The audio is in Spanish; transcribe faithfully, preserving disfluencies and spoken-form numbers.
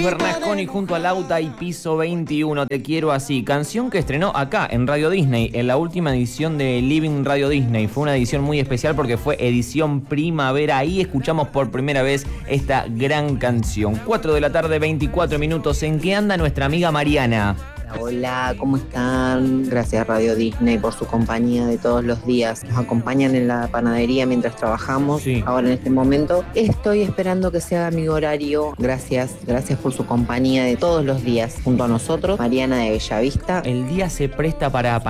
Carlos Bernasconi junto a Lauta y Piso veintiuno. Te quiero así. Canción que estrenó acá en Radio Disney, en la última edición de Living Radio Disney. Fue una edición muy especial porque fue edición primavera. Ahí escuchamos por primera vez esta gran canción. cuatro de la tarde, veinticuatro minutos. ¿En qué anda nuestra amiga Mariana? Hola, ¿cómo están? Gracias Radio Disney por su compañía de todos los días. Nos acompañan en la panadería mientras trabajamos. Sí. Ahora en este momento estoy esperando que se haga mi horario. Gracias, gracias por su compañía de todos los días junto a nosotros. Mariana de Bellavista. El día se presta para